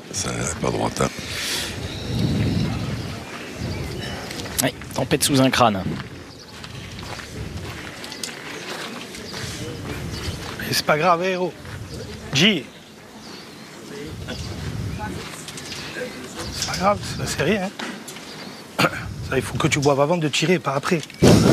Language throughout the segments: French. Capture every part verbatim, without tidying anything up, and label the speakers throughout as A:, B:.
A: Ça n'est pas droite. Hein.
B: Oui, tempête sous un crâne.
C: C'est pas grave, héros. J. C'est pas grave, c'est rien. Hein. Ça, il faut que tu boives avant de tirer, pas après.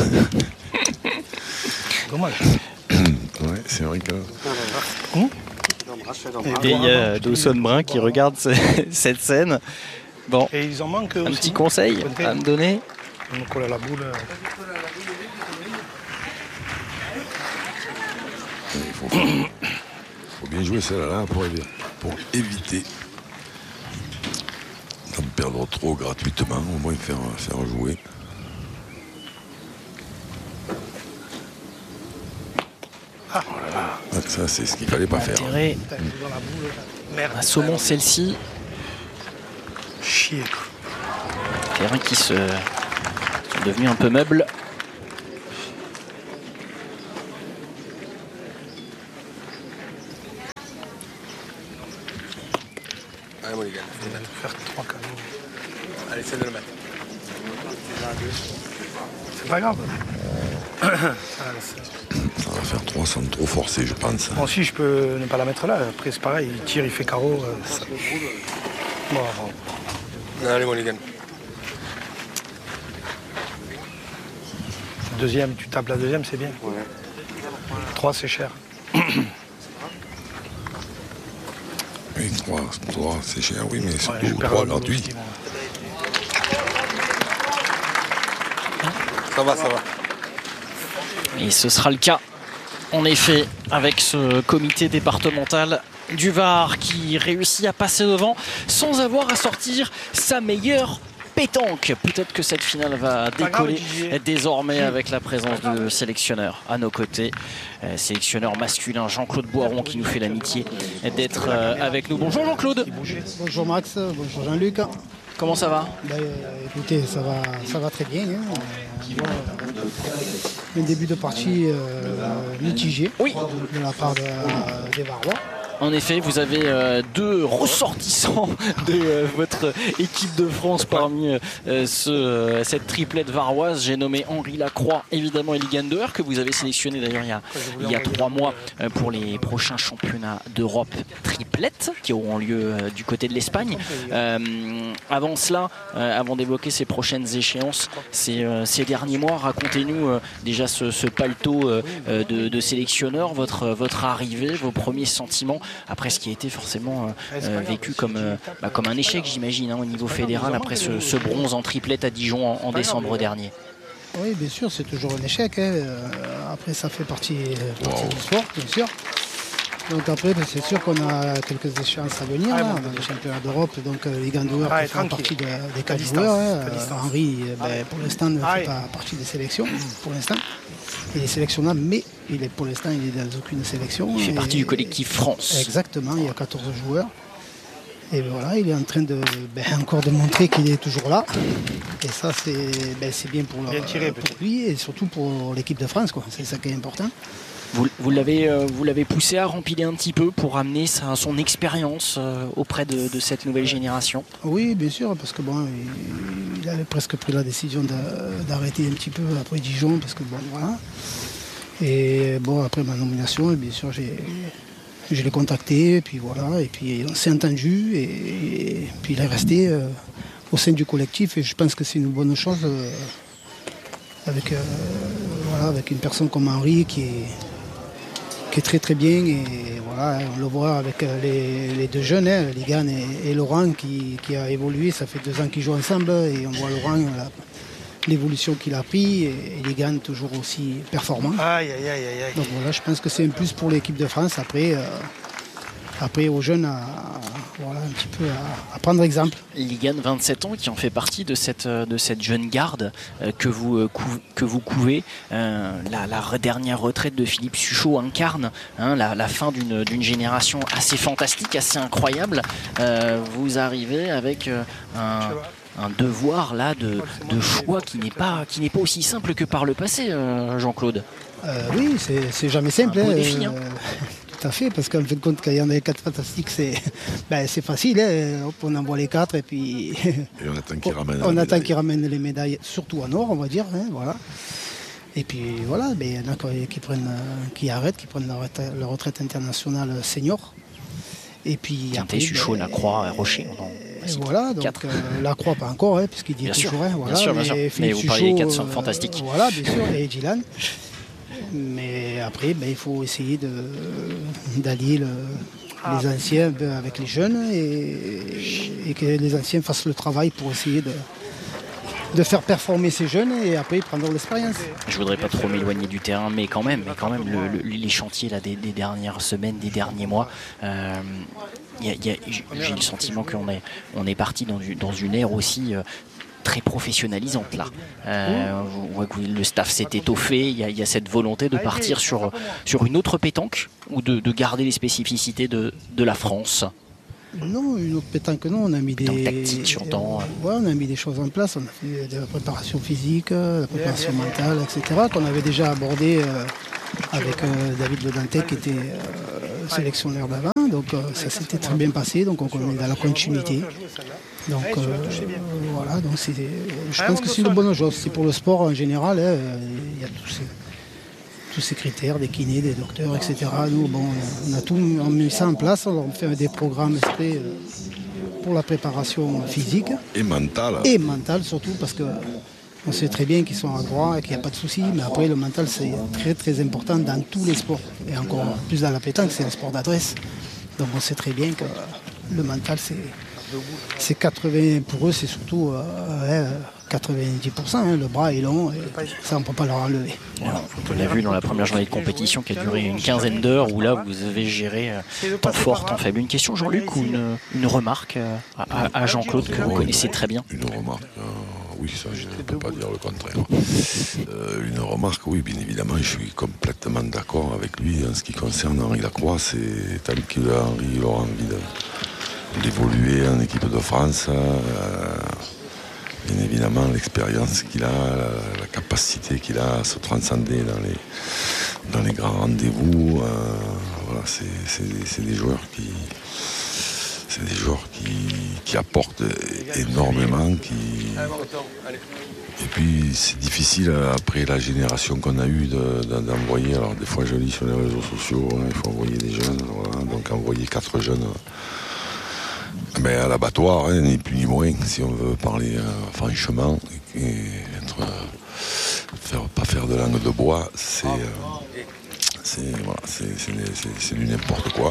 C: Dommage.
A: Ouais, c'est vrai que...
C: Hum
B: Et il y a Dawson Brun qui regarde cette scène. Bon,
C: et ils en manquent
B: un
C: aussi.
B: petit conseil à me donner.
C: On me colle à la boule.
A: Il faut, faut bien jouer celle-là pour, pour éviter d'en perdre trop gratuitement, au moins faire, faire jouer.
C: Ah.
A: Voilà. Ça, c'est ce qu'il fallait pas faire.
B: Intérêt à saumon celle-ci.
C: Chier.
B: Terrain qui se sont devenus un peu meubles.
C: Allez, mon les gars, il va nous faire trois canons. Allez, essaie de le mettre. C'est pas grave. Ça,
A: ça va faire trois sans trop forcer, je pense.
C: Moi aussi, je peux ne pas la mettre là. Après, c'est pareil, il tire, il fait carreau. Euh, ça... Bon, bon. Allez, mon les gars. Deuxième, tu tapes la deuxième, c'est bien. Ouais. Trois, c'est cher.
A: Oui, trois, trois c'est cher, oui, mais surtout
C: ouais,
A: trois gratuits.
C: Ça va, ça va.
B: Et ce sera le cas, en effet, avec ce comité départemental du Var qui réussit à passer devant sans avoir à sortir sa meilleure pétanque. Peut-être que cette finale va décoller désormais avec la présence de sélectionneurs à nos côtés. Euh, sélectionneur masculin Jean-Claude Boiron qui nous fait l'amitié d'être euh, avec nous. Bonjour Jean-Claude.
D: Bonjour Max, bonjour Jean-Luc.
B: Comment ça va?
D: Ben, euh, écoutez, ça va, ça va très bien. Hein. Euh, un début de partie euh, mitigé
B: oui.
D: de, de la part de, euh, des Varois.
B: En effet, vous avez euh, deux ressortissants de euh, votre équipe de France parmi euh, ce, euh, cette triplette varoise. J'ai nommé Henri Lacroix, évidemment, et Ligan Deheur, que vous avez sélectionné d'ailleurs il y a, il y a trois mois euh, pour les prochains championnats d'Europe triplettes qui auront lieu euh, du côté de l'Espagne. Euh, avant cela, euh, avant d'évoquer ces prochaines échéances, ces, euh, ces derniers mois, racontez-nous euh, déjà ce, ce paletot euh, de, de sélectionneur, votre, votre arrivée, vos premiers sentiments après ce qui a été forcément euh, vécu comme, euh, bah, comme un échec, j'imagine, hein, au niveau fédéral, après ce, ce bronze en triplette à Dijon en, en décembre dernier.
D: Oui, bien sûr, c'est toujours un échec. Hein. Après, ça fait partie, partie wow. du sport, bien sûr. Donc après, c'est sûr qu'on a quelques échéances à venir. Ah, bon, on a le championnat d'Europe, donc euh, Ligan Deheur ah, qui fait partie de, des quatre joueurs. Hein. Henri, ben, pour l'instant, ne fait pas partie des sélections, pour l'instant. Il est sélectionnable, mais il est, pour l'instant, il n'est dans aucune sélection.
B: Il fait partie
D: et,
B: du collectif France.
D: Exactement, il y a quatorze joueurs. Et voilà, il est en train de, ben, encore de montrer qu'il est toujours là. Et ça, c'est ben, bien pour, bien tiré, pour lui et surtout pour l'équipe de France. C'est ça qui est important.
B: Vous, vous l'avez euh, vous l'avez poussé à rempiler un petit peu pour amener sa, son expérience euh, auprès de, de cette nouvelle génération.
D: Oui, bien sûr, parce que bon, il, il avait presque pris la décision d'arrêter un petit peu après Dijon, parce que bon, voilà. Et bon, après ma nomination, bien sûr, j'ai je l'ai contacté, et puis voilà, et puis on s'est entendu, et, et puis il est resté euh, au sein du collectif, et je pense que c'est une bonne chose euh, avec, euh, voilà, avec une personne comme Henri qui est qui est très très bien, et voilà, on le voit avec les, les deux jeunes, hein, Ligan et, et Laurent qui, qui a évolué, ça fait deux ans qu'ils jouent ensemble, et on voit Laurent l'évolution qu'il a pris, et, et Ligan toujours aussi performant.
C: Aïe, aïe, aïe, aïe.
D: Donc voilà, je pense que c'est un plus pour l'équipe de France, après, euh, après aux jeunes à, à, voilà, un petit peu à, à prendre exemple.
B: Ligan, vingt-sept ans, qui en fait partie de cette, de cette jeune garde euh, que, vous, euh, cou que vous couvez. Euh, la, la dernière retraite de Philippe Suchot incarne hein, la, la fin d'une génération assez fantastique, assez incroyable. Euh, vous arrivez avec euh, un, un devoir là de, de choix qui n'est pas, qui n'est pas aussi simple que par le passé, euh, Jean-Claude.
D: Euh, oui, c'est jamais simple.
B: Un beau
D: hein,
B: défi, hein.
D: euh, tout à fait, parce qu'en fin de compte, quand il y en a quatre fantastiques, c'est ben, c'est facile. Hein. Hop, on envoie les quatre et puis
A: Et on attend qu'ils ramènent
D: on
A: la
D: attend
A: médaille.
D: qu'ils ramènent les médailles, surtout en or, on va dire. Hein, voilà. Et puis voilà, ben, il y en a qui, qui, prennent, qui arrêtent, qui prennent leur retraite, leur retraite internationale senior. Et puis
B: Quintet, Suchot,
D: ben,
B: Lacroix, Rocher.
D: Et voilà, donc
B: Quatre.
D: euh, Lacroix pas encore, hein, puisqu'il dit
B: Bien sûr,
D: toujours rien. Voilà,
B: bien sûr, bien
D: mais
B: sûr.
D: Philippe
B: Mais vous
D: Suchot,
B: parliez des quatre
D: euh,
B: fantastiques.
D: Voilà, bien sûr, et Dylan. Mais après, ben, il faut essayer de, d'allier le, les anciens ben, avec les jeunes et, et que les anciens fassent le travail pour essayer de, de faire performer ces jeunes et après prendre l'expérience.
B: Je voudrais pas trop m'éloigner du terrain, mais quand même, mais quand même le, le, les chantiers là, des, des dernières semaines, des derniers mois, euh, y a, y a, j'ai le sentiment qu'on est, on est parti dans, dans une ère aussi euh, très professionnalisante là. Euh, on voit que le staff s'est étoffé, il y, y a cette volonté de partir sur, sur une autre pétanque ou de, de garder les spécificités de, de la France.
D: Non, une autre pétanque, non. On a mis
B: Pétanque
D: des
B: tactique, j'entends.
D: Ouais, on a mis des choses en place. On a fait de la préparation physique, la préparation mentale, et cetera. Qu'on avait déjà abordé euh, avec euh, David Le Dantec, qui était euh, sélectionneur d'avant. Donc euh, ça s'était très bien passé. Donc on est dans la continuité. Donc euh, voilà. Donc c'est, je pense que c'est une bonne chose. C'est pour le sport en général. Hein, il y a tous ces tous ces critères, des kinés, des docteurs, et cetera. Nous, bon, on a tout mis ça en place, on fait des programmes exprès pour la préparation physique.
A: Et mental.
D: Et mentale surtout, parce que on sait très bien qu'ils sont à droit et qu'il n'y a pas de souci, mais après le mental c'est très très important dans tous les sports. Et encore plus dans la pétanque, c'est un sport d'adresse. Donc on sait très bien que le mental c'est, c'est quatre-vingts, pour eux c'est surtout euh, ouais, quatre-vingt-dix pour cent, hein, le bras est long, et ça on ne peut pas leur enlever.
B: Voilà. On l'a vu dans la première journée de compétition qui a duré une quinzaine d'heures où là vous avez géré euh, temps fort, temps faible. Une question Jean-Luc ou une, une remarque euh, à, à Jean-Claude que vous connaissez très bien?
A: Une remarque, euh, oui, ça je ne peux pas dire le contraire. Euh, une remarque, oui, bien évidemment, je suis complètement d'accord avec lui en ce qui concerne Henri Lacroix. C'est tant qu'il a, Henri, aura envie de, d'évoluer en équipe de France. Euh, Bien évidemment, l'expérience qu'il a, la, la capacité qu'il a à se transcender dans les, dans les grands rendez-vous, euh, voilà, c'est, c'est, c'est des joueurs qui, c'est des joueurs qui, qui apportent énormément. Qui... Et puis c'est difficile après la génération qu'on a eue de, de, d'envoyer. Alors des fois je lis sur les réseaux sociaux, hein, il faut envoyer des jeunes, voilà, donc envoyer quatre jeunes. Mais à l'abattoir, hein, ni plus ni moins, si on veut parler euh, franchement, et être, euh, faire, pas faire de langue de bois, c'est, euh, c'est, voilà, c'est, c'est, c'est, c'est du n'importe quoi.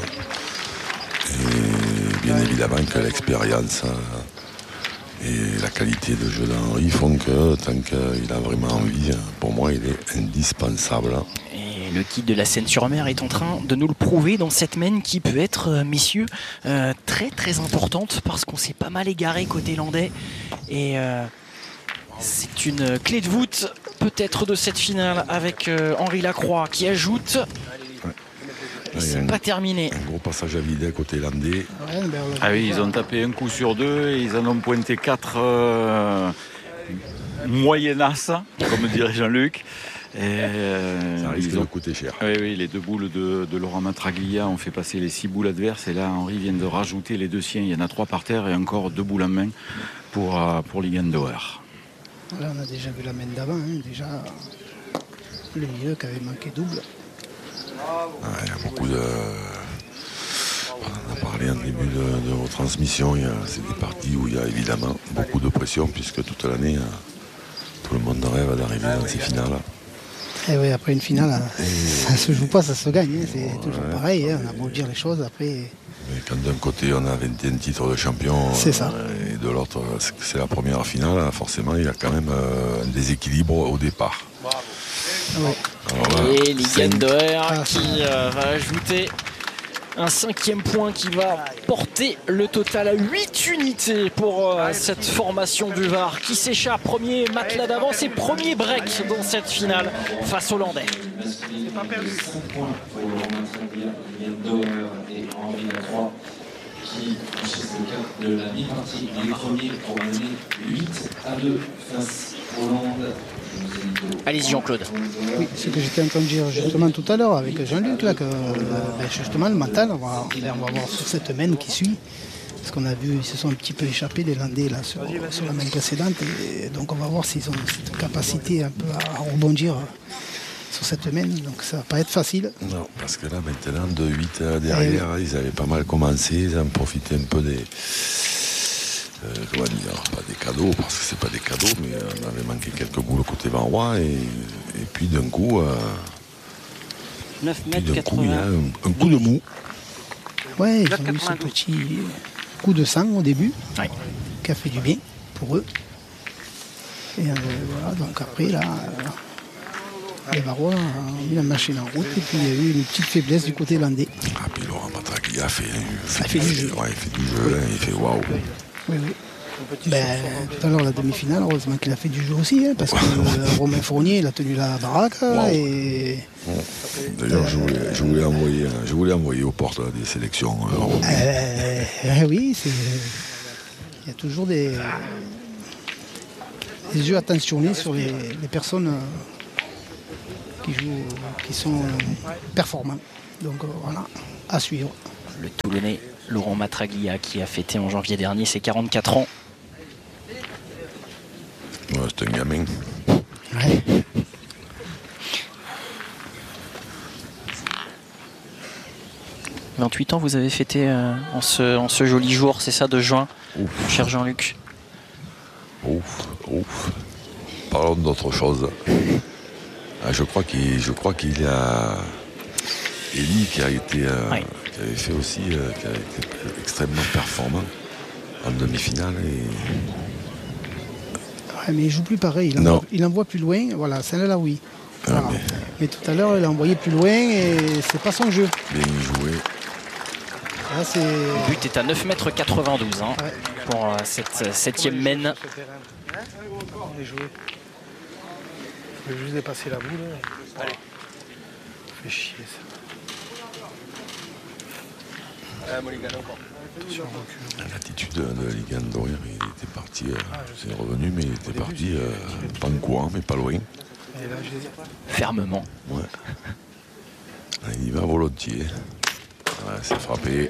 A: Et bien évidemment que l'expérience euh, et la qualité de jeu d'Henri font que tant qu'il a vraiment envie, pour moi, il est indispensable.
B: Et le kit de la Seine-sur-Mer est en train de nous le prouver dans cette mène qui peut être, euh, messieurs, euh, très très importante parce qu'on s'est pas mal égaré côté landais. Et euh, c'est une clé de voûte peut-être de cette finale avec euh, Henri Lacroix qui ajoute. Et c'est pas terminé.
A: Un gros passage à vide côté landais.
E: Ah oui, ils ont tapé un coup sur deux et ils en ont pointé quatre euh, moyennasses, comme dirait Jean-Luc. Et euh,
A: Ça risque
E: ils ont...
A: de coûter cher.
E: Oui, oui, les deux boules de, de Laurent Matraglia ont fait passer les six boules adverses. Et là, Henri vient de rajouter les deux siens. Il y en a trois par terre et encore deux boules en main pour, euh, pour Ligandauer.
D: Là, on a déjà vu la main d'avant. Hein. Déjà, le milieu qui avait manqué double.
A: Ah, il y a beaucoup de... On a parlé en début de, de retransmission. Il y a, c'est des parties où il y a évidemment beaucoup de pression puisque toute l'année, tout le monde rêve d'arriver dans ces finales.
D: Et oui, après une finale, et... ça ne se joue pas, ça se gagne. Hein. C'est ouais. toujours pareil. Hein. On a beau dire les choses, après...
A: Mais quand d'un côté on a vingt et un titres de champion
D: c'est ça.
A: Euh, et de l'autre c'est la première finale, forcément il y a quand même euh, un déséquilibre au départ.
D: Ouais.
B: Alors là, et Ligandauer ah, qui euh, va ajouter un cinquième point qui va porter le total à huit unités pour euh, cette formation du Var qui s'échappe. Premier matelas d'avance et premier break dans cette finale face aux Landais.
F: C'est pas perdu. Pour Ligandauer et Henri Lacroix qui c'est le cas de la mi-partie. Les premiers pour mener huit à deux face Hollande.
B: Allez-y Jean-Claude.
D: Oui, ce que j'étais en train de dire justement tout à l'heure avec Jean-Luc, là, que ben, justement le mental, on va, on va voir sur cette semaine qui suit. Parce qu'on a vu, ils se sont un petit peu échappés, les Landais, là, sur, sur la main précédente. Et donc on va voir s'ils ont cette capacité un peu à rebondir sur cette semaine. Donc ça va pas être facile.
A: Non, parce que là maintenant, de huit derrière, et... ils avaient pas mal commencé, ils ont profité un peu des... Euh, comment dire, pas des cadeaux, parce que c'est pas des cadeaux, mais euh, on avait manqué quelques boules côté Varois, et, et puis d'un coup, euh,
B: neuf
A: puis
B: mètres
A: d'un coup, il y a
B: quatre-vingts.
A: un, un coup de mou.
D: Ouais, ils ont eu ce petit coup de sang au début,
B: Ouais.
D: qui a fait du bien pour eux. Et euh, voilà, donc après, là, euh, les Varois ont mis la machine en route, et puis il y a eu une petite faiblesse du côté landais.
A: Ah, puis Laurent Matraglia a fait,
D: Ça fait du jeu.
A: Ouais, il fait du jeu, hein, il fait waouh.
D: Oui, oui. Ben, tout à l'heure, la demi-finale, heureusement qu'il a fait du jeu aussi, hein, parce que euh, Romain Fournier, il a tenu la baraque.
A: Wow.
D: Et
A: D'ailleurs, je voulais, je, voulais envoyer, je voulais envoyer aux portes des sélections. Euh, Romain.
D: euh, euh, oui, c'est- il y a toujours des, des yeux attentionnés sur les, les personnes euh, qui jouent, qui sont performants. Donc euh, voilà, à suivre.
B: Le Toulonnais Laurent Matraglia qui a fêté en janvier dernier ses quarante-quatre ans.
A: Ouais, c'est un gamin.
D: Ouais.
B: vingt-huit ans vous avez fêté euh, en, ce, en ce joli jour, c'est ça, de juin,
A: Ouf.
B: mon cher Jean-Luc.
A: Ouf, ouf. Parlons d'autre chose. Ah, je crois qu'il, je crois qu'il y a Eli qui a été, euh,
B: Ouais.
A: qui avait fait aussi, euh, qui a été extrêmement performant en demi-finale. Et...
D: Ouais, mais il joue plus pareil, il
A: Non.
D: envoie, il envoie plus loin, voilà, celle-là oui.
A: Ah,
D: Voilà.
A: mais-
D: mais... tout à l'heure, il a envoyé plus loin et c'est pas son jeu.
A: Bien joué.
D: Là, c'est...
B: Le but est à neuf mètres quatre-vingt-douze hein,
D: Ouais.
B: pour euh, cette euh, septième mène.
C: On est joué. Je vais juste dépasser la boule. Allez. Fait chier ça.
A: L'attitude de Ligan Doria, il était parti, euh, c'est revenu, mais il était parti euh, pas en courant, mais pas loin.
C: Et là, je les ai.
B: Fermement.
A: Ouais. Il va volontiers. Ouais, c'est frappé.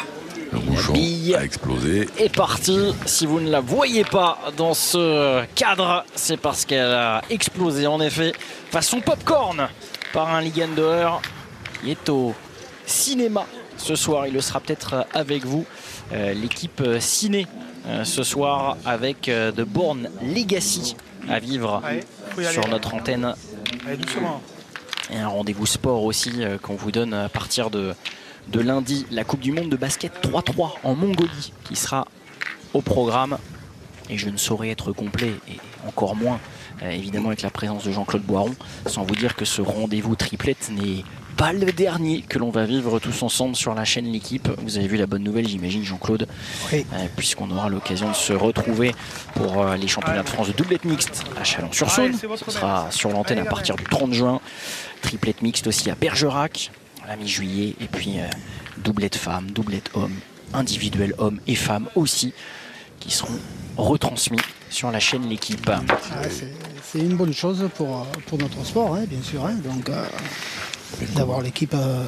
A: Le bouchon
B: bille
A: a explosé.
B: Est partie. Si vous ne la voyez pas dans ce cadre, c'est parce qu'elle a explosé en effet façon popcorn par un Ligan qui est au cinéma ce soir. Il le sera peut-être avec vous. Euh, L'équipe ciné euh, ce soir avec euh, The Bourne Legacy à vivre
C: Allez, faut y aller.
B: sur notre antenne.
C: Allez, doucement.
B: Et un rendez-vous sport aussi euh, qu'on vous donne à partir de, de lundi. La Coupe du Monde de basket trois trois en Mongolie qui sera au programme. Et je ne saurais être complet, et encore moins euh, évidemment avec la présence de Jean-Claude Boiron, sans vous dire que ce rendez-vous triplette n'est pas le dernier que l'on va vivre tous ensemble sur la chaîne L'Équipe. Vous avez vu la bonne nouvelle, j'imagine, Jean-Claude,
D: Oui.
B: euh, puisqu'on aura l'occasion de se retrouver pour euh, les championnats de France de doublette mixte à Chalon-sur-Saône. Ce sera sur l'antenne à partir du trente juin. Triplette mixte aussi à Bergerac à la mi-juillet. Et puis euh, doublette femmes, doublette hommes, individuel hommes et femmes aussi, qui seront retransmis sur la chaîne L'Équipe.
D: Ah, c'est, c'est une bonne chose pour, pour notre sport, hein, bien sûr. Hein. Donc, euh, d'avoir l'équipe euh,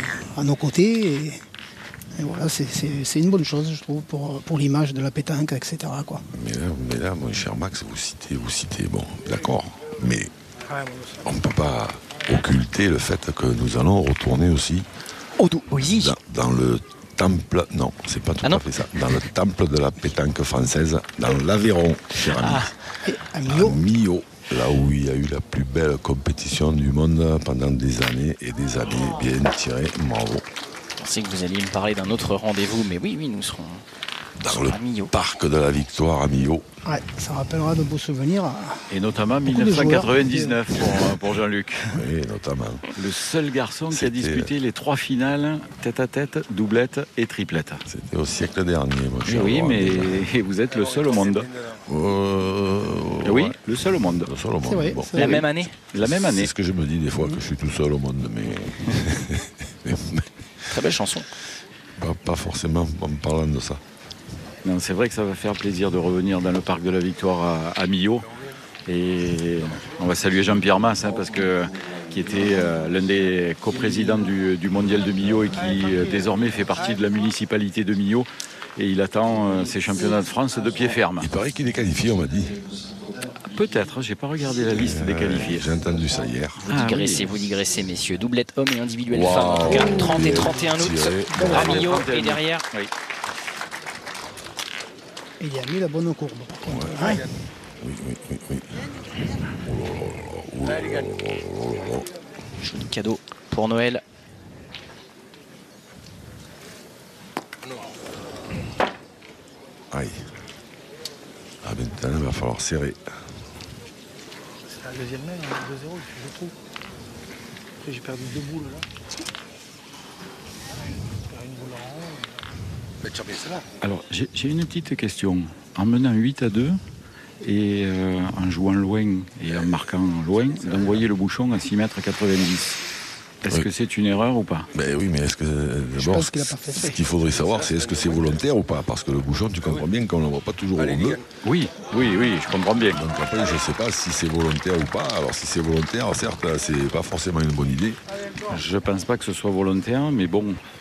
D: à nos côtés. Et, et voilà, c'est, c'est, c'est une bonne chose, je trouve, pour, pour l'image de la pétanque, et cetera quoi.
A: Mais là, mais là, mon cher Max, vous citez, vous citez, bon, d'accord, mais
C: Ouais, moi,
A: on ne peut pas occulter le fait que nous allons retourner aussi
B: Oh, oui.
A: dans, dans le temple, non, c'est pas tout
B: Ah non
A: à fait ça, dans le temple de la pétanque française, dans l'Aveyron, cher ami,
D: Et à
A: à
D: Millau,
A: Millau, là où il y a eu la plus belle compétition du monde pendant des années et des années, bien tiré, bravo.
B: Je pensais que vous alliez me parler d'un autre rendez-vous, mais oui, oui, nous serons
A: Dans
B: sur
A: le
B: la Millau.
A: parc de la Victoire à Millau.
D: ouais, ça rappellera de beaux souvenirs.
E: Et notamment
D: Beaucoup de
E: mille neuf cent quatre-vingt-dix-neuf pour, pour Jean-Luc.
A: Oui, notamment.
E: Le seul garçon qui a
A: C'était-
E: disputé les trois finales, tête à tête, doublette et triplette.
A: C'était au siècle dernier, mon
E: Et
A: cher.
E: oui,
A: Laurent.
E: mais vous êtes le seul au monde.
A: Euh,
E: Oui,
A: ouais,
E: le seul au monde.
A: le seul au monde.
D: C'est vrai,
A: Bon.
D: c'est
B: La
D: vrai.
B: même année.
E: La même année.
A: C'est ce que je me dis des fois, que je suis tout seul au monde, mais, mais
B: Très belle chanson.
A: pas, pas forcément en me parlant de ça.
E: Non, c'est vrai que ça va faire plaisir de revenir dans le parc de la Victoire à, à Millau. Et on va saluer Jean-Pierre Masse, hein, parce que, qui était euh, l'un des coprésidents du, du mondial de Millau et qui euh, désormais fait partie de la municipalité de Millau. Et il attend euh, ses championnats de France de pied ferme.
A: Il paraît qu'il est qualifié, on m'a dit.
E: Peut-être, j'ai pas regardé la liste des qualifiés.
A: J'ai entendu ça hier.
B: Vous
E: Ah,
B: digressez,
E: oui.
B: vous digressez, messieurs. Doublette homme et individuel
A: Wow.
B: femme. En tout cas, trente et trente et un août
A: Tiré.
B: à Millau. Et derrière,
E: Oui.
D: Et il a mis la bonne courbe. Par contre.
A: Oui, oui, oui, oui. Oh là là, oh là là, oh là là, oh là là.
B: joli cadeau pour Noël.
A: Aïe. Ah, maintenant, il va falloir serrer.
C: C'est la deuxième main, hein, deux zéro, je trouve. Après, j'ai perdu deux boules là. Je perds une boule en haut. Mais tu as bien celle-là.
E: Alors, j'ai j'ai une petite question. En menant huit à deux et euh, en jouant loin et en marquant loin, d'envoyer le bouchon à six mètres quatre-vingt-dix. Est-ce
A: Oui.
E: que c'est une erreur ou pas?
A: Ben oui, mais est-ce que d'abord,
D: pense qu'il a pas fait
A: ce qu'il faudrait savoir, c'est est-ce que c'est volontaire ou pas? Parce que le bouchon, tu comprends bien qu'on ne l'envoie pas toujours au bleu.
E: Oui, oui, oui, je comprends bien.
A: Donc après, je ne sais pas si c'est volontaire ou pas. Alors si c'est volontaire, certes, c'est pas forcément une bonne idée.
E: Je pense pas que ce soit volontaire, mais bon,